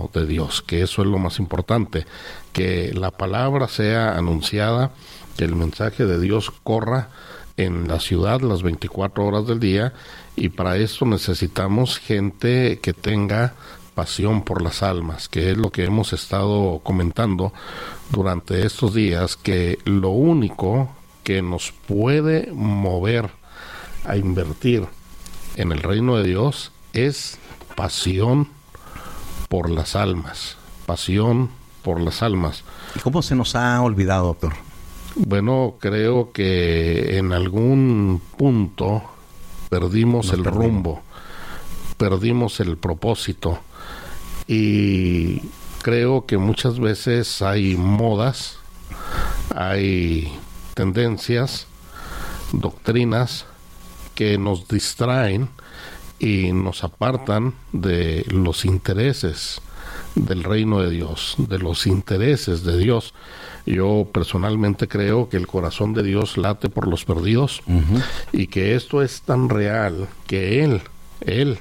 reino de Dios, que eso es lo más importante, que la palabra sea anunciada, que el mensaje de Dios corra en la ciudad las 24 horas del día, y para esto necesitamos gente que tenga pasión por las almas, que es lo que hemos estado comentando durante estos días, que lo único que nos puede mover a invertir en el reino de Dios es pasión por las almas, pasión por las almas. ¿Y cómo se nos ha olvidado, doctor? Bueno, creo que en algún punto perdimos el rumbo, perdimos el propósito, y creo que muchas veces hay modas, hay tendencias, doctrinas que nos distraen y nos apartan de los intereses del reino de Dios, de los intereses de Dios. Yo personalmente creo que el corazón de Dios late por los perdidos, y que esto es tan real que Él,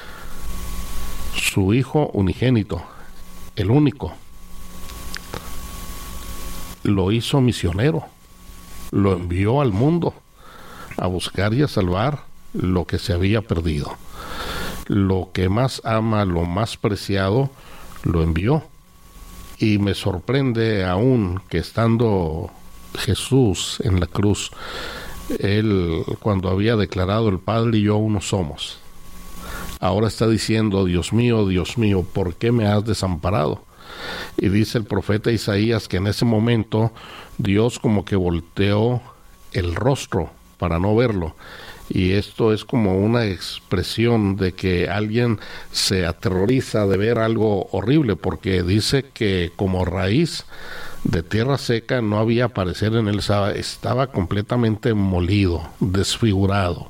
su Hijo unigénito, el único, lo hizo misionero, lo envió al mundo a buscar y a salvar lo que se había perdido. Lo que más ama, lo más preciado, lo envió. Y me sorprende aún que estando Jesús en la cruz, Él, cuando había declarado: el Padre y yo uno somos, ahora está diciendo: Dios mío, ¿por qué me has desamparado? Y dice el profeta Isaías que en ese momento Dios como que volteó el rostro para no verlo. Y esto es como una expresión de que alguien se aterroriza de ver algo horrible, porque dice que como raíz de tierra seca no había parecer en él, estaba completamente molido, desfigurado.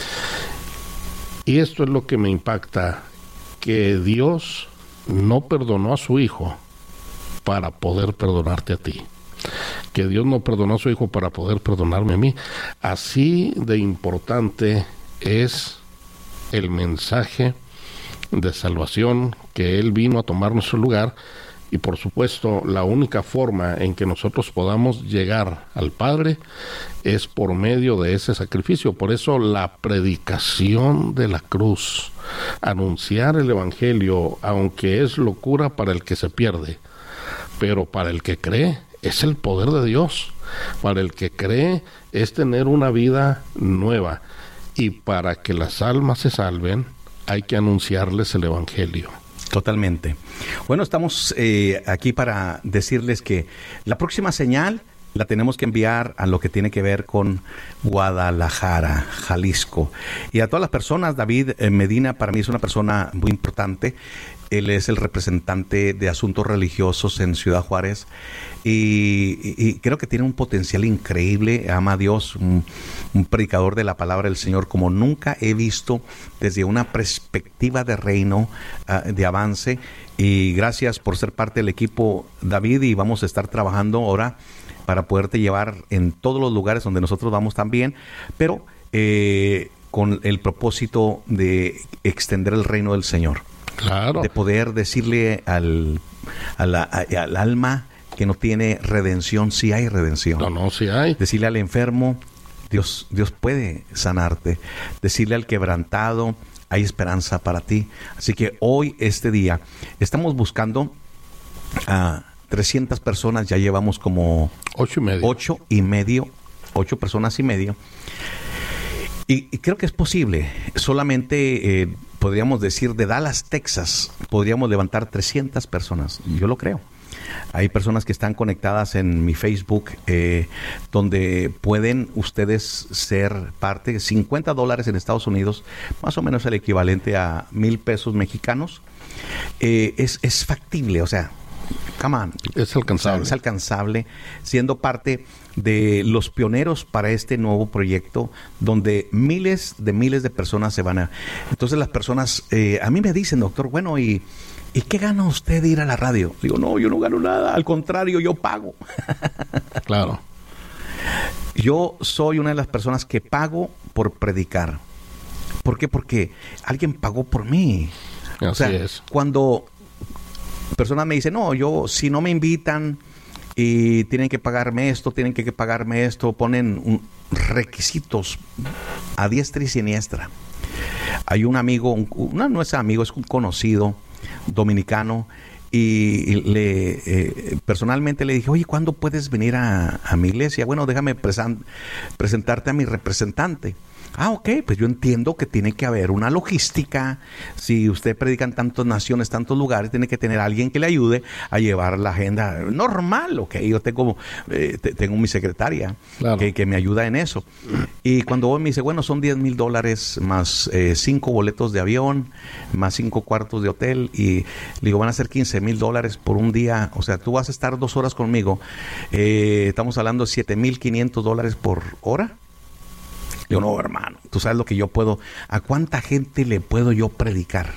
Y esto es lo que me impacta, que Dios no perdonó a su Hijo para poder perdonarte a ti, que Dios no perdonó a su Hijo para poder perdonarme a mí. Así de importante es el mensaje de salvación, que Él vino a tomar nuestro lugar, y por supuesto la única forma en que nosotros podamos llegar al Padre es por medio de ese sacrificio. Por eso la predicación de la cruz, anunciar el Evangelio, aunque es locura para el que se pierde, pero para el que cree es el poder de Dios. Para el que cree es tener una vida nueva, y para que las almas se salven hay que anunciarles el Evangelio. Totalmente. Bueno, estamos aquí para decirles que la próxima señal la tenemos que enviar a lo que tiene que ver con Guadalajara, Jalisco. Y a todas las personas, David Medina para mí es una persona muy importante. Él es el representante de asuntos religiosos en Ciudad Juárez, y creo que tiene un potencial increíble. Ama a Dios, un predicador de la palabra del Señor como nunca he visto, desde una perspectiva de reino, de avance. Y gracias por ser parte del equipo, David, y vamos a estar trabajando ahora para poderte llevar en todos los lugares donde nosotros vamos también, pero con el propósito de extender el reino del Señor. Claro. De poder decirle al alma que no tiene redención, sí hay redención. No, sí hay. Decirle al enfermo, Dios puede sanarte. Decirle al quebrantado, hay esperanza para ti. Así que hoy, este día, estamos buscando a 300 personas, ya llevamos como 8 personas y medio. Y creo que es posible. Solamente podríamos decir de Dallas, Texas, podríamos levantar 300 personas. Yo lo creo. Hay personas que están conectadas en mi Facebook, donde pueden ustedes ser parte. $50 en Estados Unidos, más o menos el equivalente a 1,000 pesos mexicanos. Es factible, o sea, come on. Es alcanzable. O sea, es alcanzable, siendo parte de los pioneros para este nuevo proyecto, donde miles de personas se van a... Entonces las personas a mí me dicen, doctor, bueno, ¿y qué gana usted de ir a la radio? Digo, no, yo no gano nada, al contrario, yo pago. Claro. Yo soy una de las personas que pago por predicar. ¿Por qué? Porque alguien pagó por mí. Así es. Cuando Personas me dicen, no, yo, si no me invitan y tienen que pagarme esto, ponen requisitos a diestra y siniestra. Hay un amigo, no es amigo, es un conocido dominicano, y personalmente le dije, oye, ¿cuándo puedes venir a mi iglesia? Bueno, déjame presentarte a mi representante. Ah, ok, pues yo entiendo que tiene que haber una logística. Si usted predica en tantas naciones, tantos lugares, tiene que tener alguien que le ayude a llevar la agenda normal, ok. Yo tengo mi secretaria, claro, que me ayuda en eso. Y cuando voy me dice, bueno, son $10,000 más 5 boletos de avión, más 5 cuartos de hotel. Y le digo, van a ser $15,000 por un día. O sea, tú vas a estar 2 horas conmigo. Estamos hablando de $7,500 por hora. Yo no, hermano, tú sabes lo que yo puedo, ¿a cuánta gente le puedo yo predicar?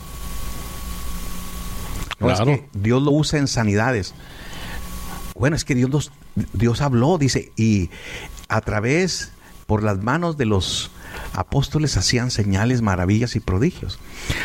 No, claro. Es que Dios lo usa en sanidades. Bueno, es que Dios habló, dice, y a través, por las manos de los apóstoles hacían señales, maravillas y prodigios.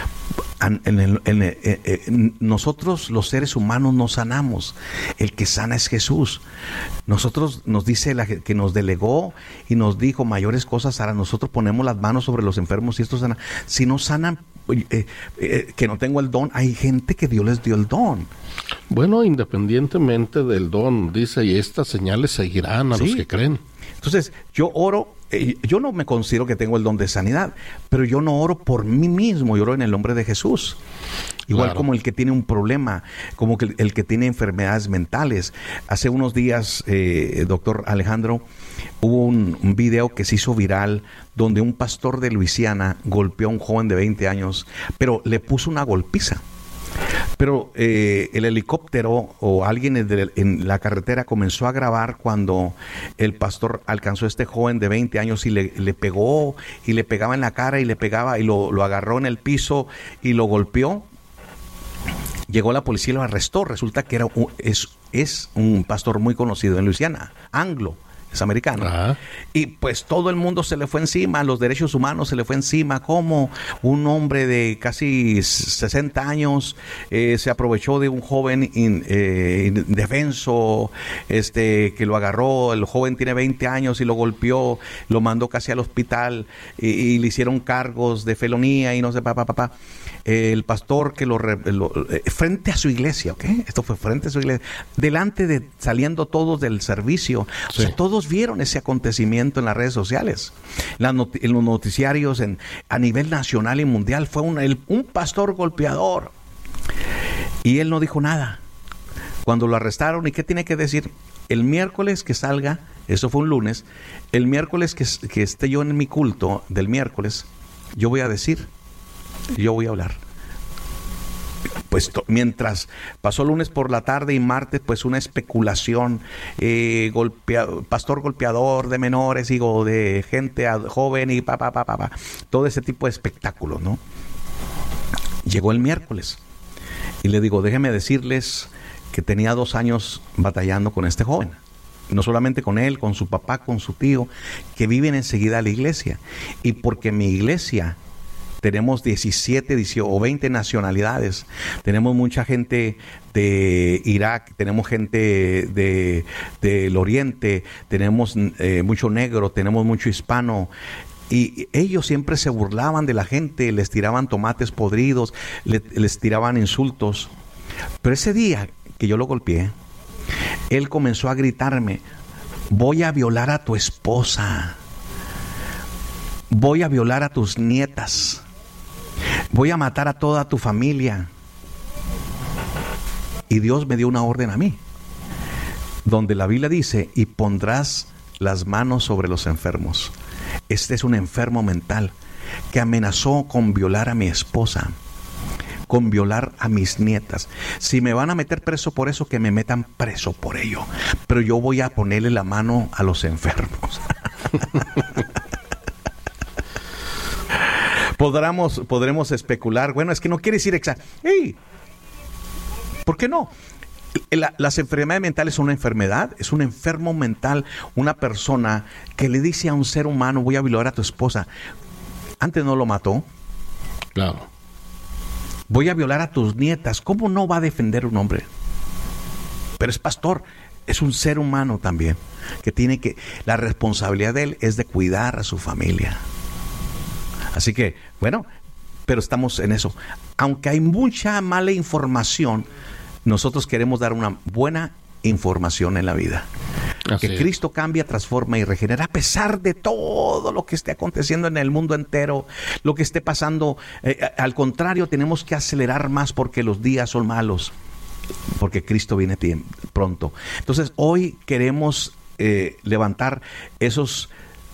Nosotros los seres humanos no sanamos, el que sana es Jesús. Nosotros, nos dice que nos delegó y nos dijo mayores cosas hará. Nosotros ponemos las manos sobre los enfermos y estos sanan. Si no sanan, que no tengo el don, hay gente que Dios les dio el don. Bueno, independientemente del don, dice, y estas señales seguirán a los que creen. Entonces, yo oro. Yo no me considero que tengo el don de sanidad, pero yo no oro por mí mismo, yo oro en el nombre de Jesús. Igual, claro, como el que tiene un problema, como que el que tiene enfermedades mentales. Hace unos días, doctor Alejandro, hubo un video que se hizo viral donde un pastor de Luisiana golpeó a un joven de 20 años, pero le puso una golpiza. Pero el helicóptero o alguien en la carretera comenzó a grabar cuando el pastor alcanzó a este joven de 20 años y le pegó y le pegaba en la cara y le pegaba y lo agarró en el piso y lo golpeó. Llegó la policía y lo arrestó. Resulta que es un pastor muy conocido en Luisiana, anglo. Es americano. Ajá. Y pues todo el mundo se le fue encima, los derechos humanos se le fue encima, como un hombre de casi 60 años se aprovechó de un joven indefenso, que lo agarró. El joven tiene 20 años y lo golpeó, lo mandó casi al hospital y le hicieron cargos de felonía y no sé, el pastor que frente a su iglesia, ¿ok? Esto fue frente a su iglesia, saliendo todos del servicio. Sí. O sea, todos vieron ese acontecimiento en las redes sociales, en los noticiarios a nivel nacional y mundial. Fue un pastor golpeador. Y él no dijo nada. Cuando lo arrestaron, ¿y qué tiene que decir? El miércoles que salga, eso fue un lunes, el miércoles que esté yo en mi culto del miércoles, yo voy a hablar. Pues mientras pasó lunes por la tarde y martes, pues una especulación, pastor golpeador de menores, de gente joven y todo ese tipo de espectáculos, ¿no? Llegó el miércoles y le digo, déjenme decirles que tenía 2 años batallando con este joven. No solamente con él, con su papá, con su tío, que viven enseguida a la iglesia. Y porque mi iglesia tenemos 17 o 20 nacionalidades. Tenemos mucha gente de Irak, tenemos gente del Oriente, tenemos mucho negro, tenemos mucho hispano. Y ellos siempre se burlaban de la gente, les tiraban tomates podridos, les tiraban insultos. Pero ese día que yo lo golpeé, él comenzó a gritarme, voy a violar a tu esposa, voy a violar a tus nietas, voy a matar a toda tu familia. Y Dios me dio una orden a mí, donde la Biblia dice, y pondrás las manos sobre los enfermos. Este es un enfermo mental que amenazó con violar a mi esposa, con violar a mis nietas. Si me van a meter preso por eso, que me metan preso por ello. Pero yo voy a ponerle la mano a los enfermos. Podremos especular. Bueno, es que no quiere decir exacto. ¡Hey! ¿Por qué no? Las enfermedades mentales son una enfermedad, es un enfermo mental, una persona que le dice a un ser humano, voy a violar a tu esposa. Antes no lo mató. Claro. voy a violar a tus nietas. ¿Cómo no va a defender un hombre? Pero es pastor, es un ser humano también, que tiene que, la responsabilidad de él es de cuidar a su familia. Así que, bueno, pero estamos en eso. Aunque hay mucha mala información, nosotros queremos dar una buena información en la vida. Así Que es. Cristo cambia, transforma y regenera a pesar de todo lo que esté aconteciendo en el mundo entero, lo que esté pasando. Al contrario, tenemos que acelerar más porque los días son malos, porque Cristo viene pronto. Entonces, hoy queremos levantar esos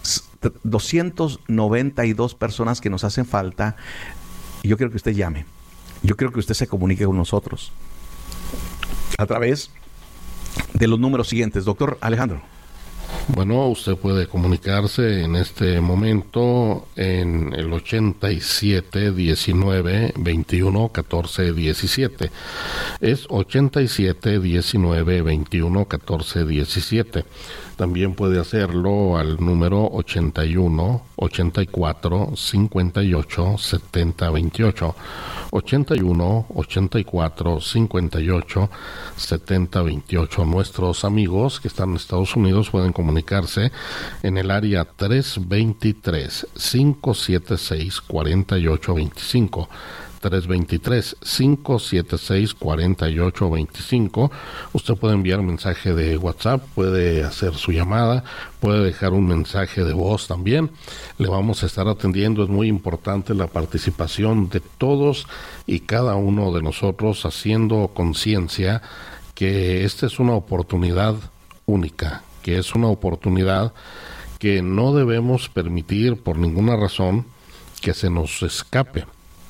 292 personas que nos hacen falta. Y yo quiero que usted llame. Yo quiero que usted se comunique con nosotros a través de los números siguientes. Doctor Alejandro. Bueno, usted puede comunicarse en este momento en el 87 19 21 14 17. Es 87 19 21 14 17. También puede hacerlo al número 81 84 58 70 28. 81 84 58 70 28. Nuestros amigos que están en Estados Unidos pueden comunicarse en el área 323 576 48 25. 323-576-4825. Usted puede enviar un mensaje de WhatsApp, puede hacer su llamada, puede dejar un mensaje de voz también. Le vamos a estar atendiendo. Es muy importante la participación de todos y cada uno de nosotros, haciendo conciencia que esta es una oportunidad única, que es una oportunidad que no debemos permitir por ninguna razón que se nos escape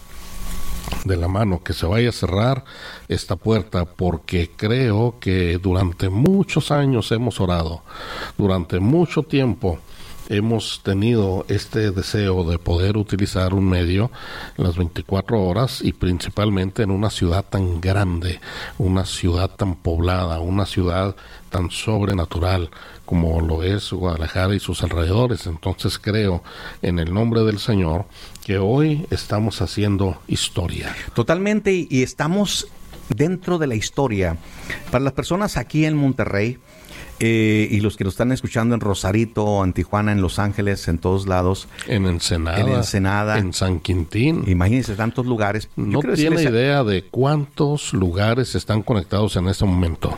de la mano, que se vaya a cerrar esta puerta, porque creo que durante muchos años hemos orado, durante mucho tiempo hemos tenido este deseo de poder utilizar un medio en las 24 horas y principalmente en una ciudad tan grande, una ciudad tan poblada, una ciudad tan sobrenatural como lo es Guadalajara y sus alrededores. Entonces creo en el nombre del Señor que hoy estamos haciendo historia. Totalmente, y estamos dentro de la historia. Para las personas aquí en Monterrey, y los que nos están escuchando en Rosarito, en Tijuana, en Los Ángeles, en todos lados. En Ensenada, en San Quintín. Imagínense tantos lugares. No tiene idea de cuántos lugares están conectados en este momento.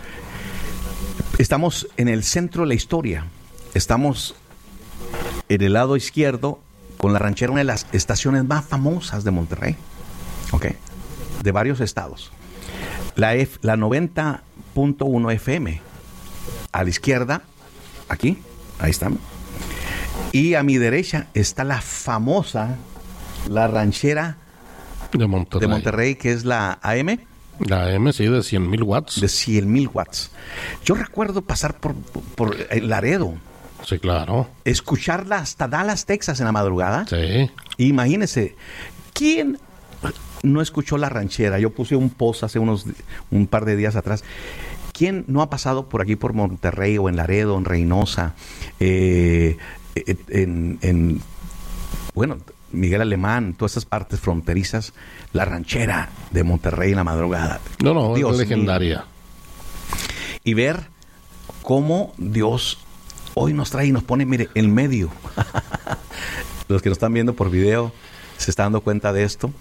Estamos en el centro de la historia. Estamos en el lado izquierdo con La Ranchera, una de las estaciones más famosas de Monterrey. ¿Ok? De varios estados. La 90.1 FM. A la izquierda, aquí, ahí están. Y a mi derecha está la famosa, La Ranchera de Monterrey, que es la AM. La AM, sí, de 100,000 watts. De 100,000 watts. Yo recuerdo pasar por Laredo. Sí, claro. Escucharla hasta Dallas, Texas, en la madrugada. Sí. Imagínense, ¿quién no escuchó La Ranchera? Yo puse un post hace un par de días atrás. ¿Quién no ha pasado por aquí, por Monterrey, o en Laredo, en Reynosa, bueno, Miguel Alemán, todas esas partes fronterizas, La Ranchera de Monterrey en la madrugada? No, Dios es legendaria. mío. Y ver cómo Dios hoy nos trae y nos pone, mire, en medio. Los que nos están viendo por video se están dando cuenta de esto.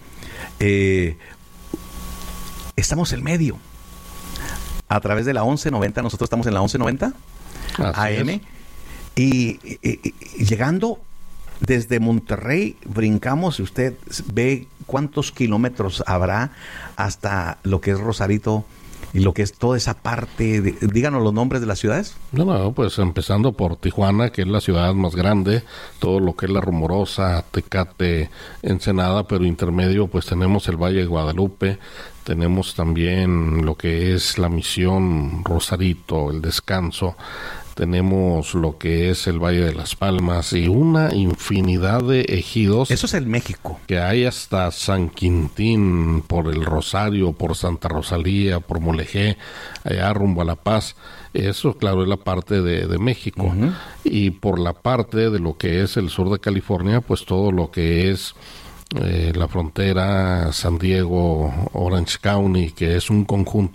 Estamos en medio. A través de la 1190, nosotros estamos en la 1190 AM. Y llegando desde Monterrey, brincamos, y usted ve cuántos kilómetros habrá hasta lo que es Rosarito y lo que es toda esa parte. Díganos los nombres de las ciudades. No, pues empezando por Tijuana, que es la ciudad más grande, todo lo que es La Rumorosa, Tecate, Ensenada, pero intermedio pues tenemos el Valle de Guadalupe, tenemos también lo que es La Misión, Rosarito, El Descanso, tenemos lo que es el Valle de las Palmas y una infinidad de ejidos. Eso es el México. Que hay hasta San Quintín, por el Rosario, por Santa Rosalía, por Mulegé, allá rumbo a La Paz. Eso, claro, es la parte de México. Uh-huh. Y por la parte de lo que es el sur de California, pues todo lo que es la frontera San Diego, Orange County, que es un conjunto